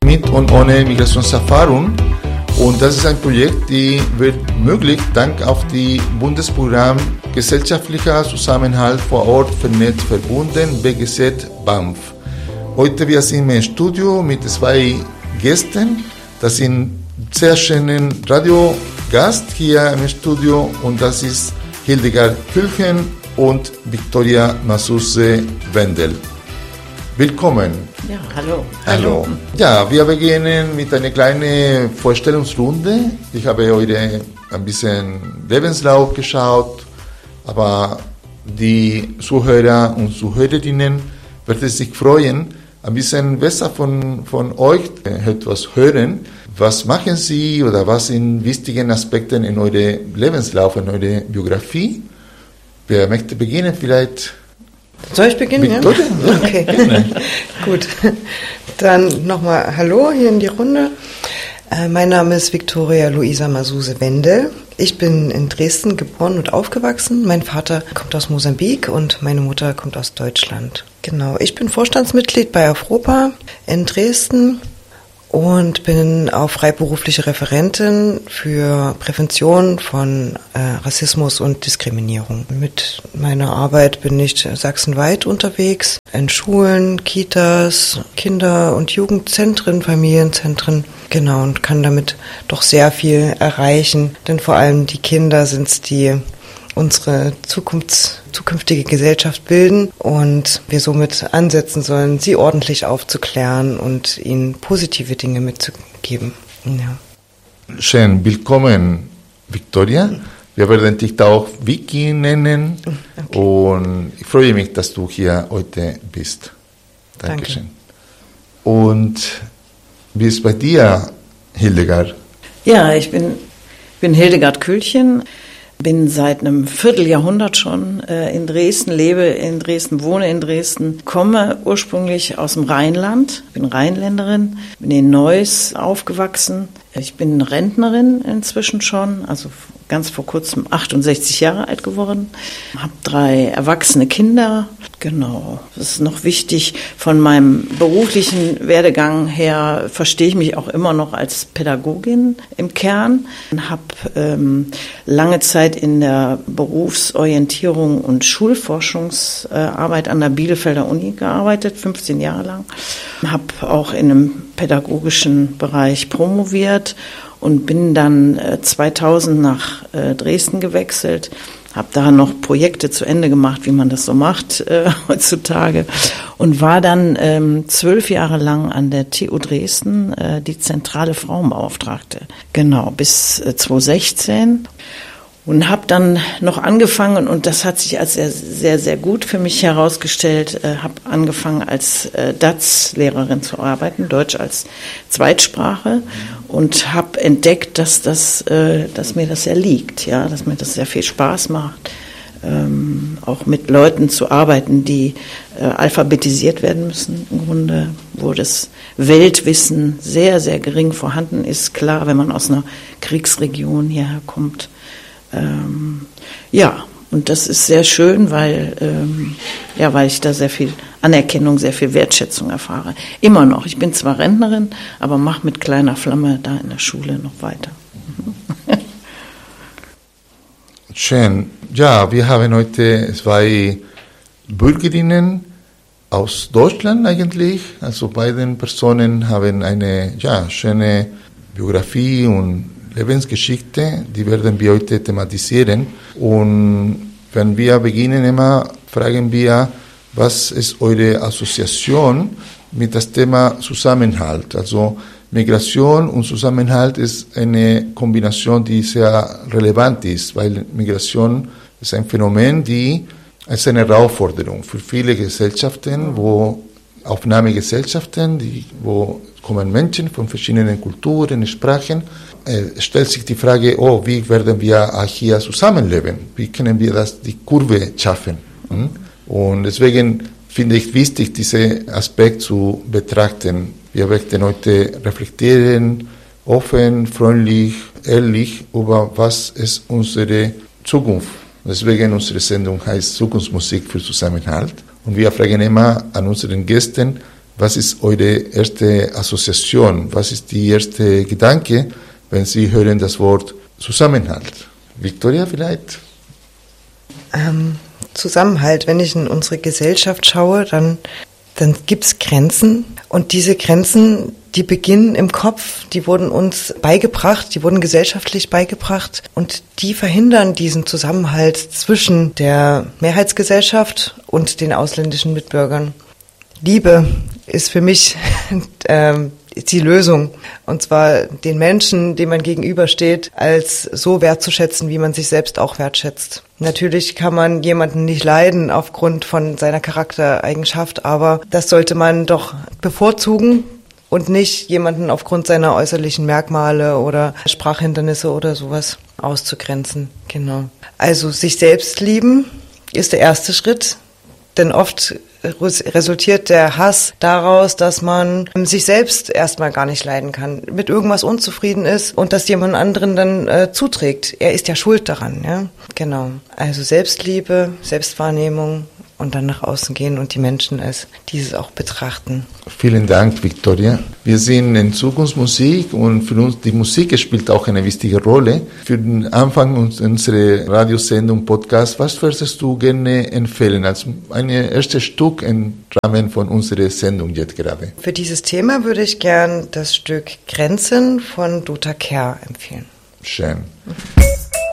mit und ohne Migrationserfahrung. Und das ist ein Projekt, das wird möglich dank auf die Bundesprogramm Gesellschaftlicher Zusammenhalt vor Ort vernetzt verbunden, BGZ BAMF. Heute wir sind im Studio mit 2 Gästen. Das sind sehr schönen Radiogast hier im Studio und das ist Hildegard Külchen und Victoria Masuse Wendel. Willkommen. Ja, hallo. Hallo. Ja, wir beginnen mit einer kleinen Vorstellungsrunde. Ich habe heute ein bisschen Lebenslauf geschaut, aber die Zuhörer und Zuhörerinnen werden sich freuen, ein bisschen besser von euch etwas hören. Was machen Sie oder was sind wichtige Aspekte in eurem Lebenslauf, in eurer Biografie? Wer möchte beginnen vielleicht? Soll ich beginnen? Victoria? Ja? Okay, gut. Dann nochmal Hallo hier in die Runde. Mein Name ist Victoria Luisa Masuse Wendel. Ich bin in Dresden geboren und aufgewachsen. Mein Vater kommt aus Mosambik und meine Mutter kommt aus Deutschland. Genau, ich bin Vorstandsmitglied bei Afropa in Dresden und bin auch freiberufliche Referentin für Prävention von Rassismus und Diskriminierung. Mit meiner Arbeit bin ich sachsenweit unterwegs, in Schulen, Kitas, Kinder- und Jugendzentren, Familienzentren, genau, und kann damit doch sehr viel erreichen, denn vor allem die Kinder sind es, die unsere zukünftige Gesellschaft bilden und wir somit ansetzen sollen, sie ordentlich aufzuklären und ihnen positive Dinge mitzugeben. Ja. Schön, willkommen, Victoria. Wir werden dich da auch Vicky nennen. Okay. Und ich freue mich, dass du hier heute bist. Dankeschön. Danke. Und wie ist bei dir, Hildegard? Ja, ich bin Hildegard Külchen. Bin seit einem Vierteljahrhundert schon in Dresden, lebe in Dresden, wohne in Dresden, komme ursprünglich aus dem Rheinland, bin Rheinländerin, bin in Neuss aufgewachsen. Ich bin Rentnerin inzwischen schon, also ganz vor kurzem 68 Jahre alt geworden, habe 3 erwachsene Kinder. Genau, das ist noch wichtig. Von meinem beruflichen Werdegang her verstehe ich mich auch immer noch als Pädagogin im Kern. Habe lange Zeit in der Berufsorientierung und Schulforschungsarbeit an der Bielefelder Uni gearbeitet, 15 Jahre lang. Habe auch in einem pädagogischen Bereich promoviert und bin dann 2000 nach Dresden gewechselt. Habe da noch Projekte zu Ende gemacht, wie man das so macht heutzutage. Und war dann 12 Jahre lang an der TU Dresden die zentrale Frauenbeauftragte. Genau, bis 2016. Und habe dann noch angefangen, und das hat sich als sehr, sehr, sehr gut für mich herausgestellt, habe angefangen als DaZ-Lehrerin zu arbeiten, Deutsch als Zweitsprache, und habe entdeckt, dass mir das sehr liegt, ja, dass mir das sehr viel Spaß macht, auch mit Leuten zu arbeiten, die alphabetisiert werden müssen, im Grunde, wo das Weltwissen sehr, sehr gering vorhanden ist. Klar, wenn man aus einer Kriegsregion hierher kommt. Ja, und das ist sehr schön, weil ich da sehr viel Anerkennung, sehr viel Wertschätzung erfahre. Immer noch. Ich bin zwar Rentnerin, aber mache mit kleiner Flamme da in der Schule noch weiter. Schön. Ja, wir haben heute 2 Bürgerinnen aus Deutschland eigentlich. Also beide Personen haben eine schöne Biografie und Lebensgeschichte, die werden wir heute thematisieren. Und wenn wir beginnen, immer fragen wir, was ist eure Assoziation mit dem Thema Zusammenhalt? Also Migration und Zusammenhalt ist eine Kombination, die sehr relevant ist, weil Migration ist ein Phänomen, die ist eine Herausforderung für viele Gesellschaften, Aufnahmegesellschaften, wo kommen Menschen von verschiedenen Kulturen, Sprachen. Stellt sich die Frage, wie werden wir hier zusammenleben? Wie können wir die Kurve schaffen? Und deswegen finde ich wichtig, diesen Aspekt zu betrachten. Wir möchten heute reflektieren, offen, freundlich, ehrlich, über was ist unsere Zukunft. Deswegen unsere Sendung heißt Zukunftsmusik für Zusammenhalt. Und wir fragen immer an unseren Gästen, Was ist eure erste Assoziation? Was ist die erste Gedanke, wenn Sie hören das Wort Zusammenhalt? Victoria vielleicht? Zusammenhalt, wenn ich in unsere Gesellschaft schaue, dann gibt es Grenzen. Und diese Grenzen, die beginnen im Kopf, die wurden uns beigebracht, die wurden gesellschaftlich beigebracht. Und die verhindern diesen Zusammenhalt zwischen der Mehrheitsgesellschaft und den ausländischen Mitbürgern. Liebe ist für mich die Lösung. Und zwar den Menschen, dem man gegenübersteht, als so wertzuschätzen, wie man sich selbst auch wertschätzt. Natürlich kann man jemanden nicht leiden aufgrund von seiner Charaktereigenschaft, aber das sollte man doch bevorzugen und nicht jemanden aufgrund seiner äußerlichen Merkmale oder Sprachhindernisse oder sowas auszugrenzen. Genau. Also sich selbst lieben ist der erste Schritt, denn oft resultiert der Hass daraus, dass man sich selbst erstmal gar nicht leiden kann, mit irgendwas unzufrieden ist und das jemand anderen dann zuträgt. Er ist ja schuld daran, ja. Genau. Also Selbstliebe, Selbstwahrnehmung und dann nach außen gehen und die Menschen als dieses auch betrachten. Vielen Dank, Victoria. Wir sind in Zukunftsmusik und für uns die Musik spielt auch eine wichtige Rolle. Für den Anfang unserer Radiosendung, Podcast, was würdest du gerne empfehlen als ein erstes Stück im Rahmen von unserer Sendung jetzt gerade? Für dieses Thema würde ich gern das Stück Grenzen von Dota Kehr empfehlen. Schön.